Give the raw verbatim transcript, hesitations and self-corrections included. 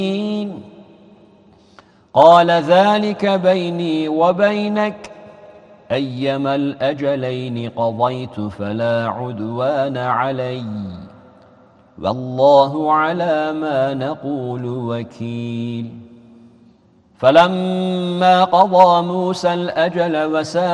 قال ذلك بيني وبينك أيما الأجلين قضيت فلا عدوان علي والله على ما نقول وكيل. فلما قضى موسى الأجل وسار